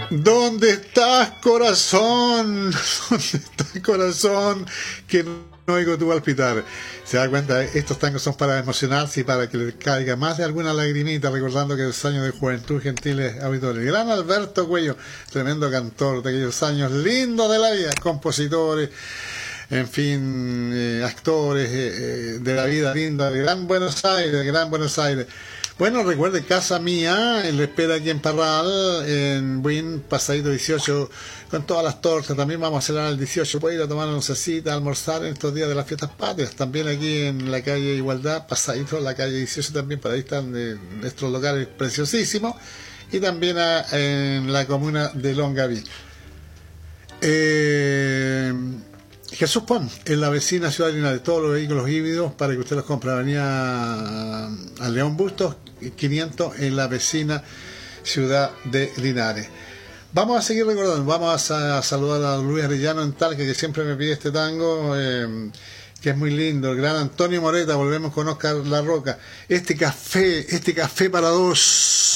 ¿Dónde estás, corazón? ¿Dónde estás, corazón? Que no oigo tu palpitar. Se da cuenta, estos tangos son para emocionarse y para que le caiga más de alguna lagrimita, recordando que los años de juventud, gentiles auditores. Gran Alberto Cuello, tremendo cantor de aquellos años lindos de la vida, compositores, en fin, actores de la vida linda de Gran Buenos Aires, Gran Buenos Aires. Bueno, recuerde, casa mía, le espera aquí en Parral, en Buin, pasadito 18, con todas las tortas. También vamos a celebrar el 18, puede ir a tomar una oncecita, a almorzar en estos días de las fiestas patrias. También aquí en la calle Igualdad, pasadito, la calle 18 también, por ahí están nuestros locales preciosísimos. Y también en la comuna de Longaví. Jesús Pon, en la vecina ciudad de Linares, todos los vehículos híbridos para que usted los compre. Avenida a León Bustos 500 en la vecina ciudad de Linares. Vamos a seguir recordando, vamos a saludar a Luis Arellano en Talca, que siempre me pide este tango, que es muy lindo. El gran Antonio Moreta, volvemos con Oscar La Roca. Este café para dos.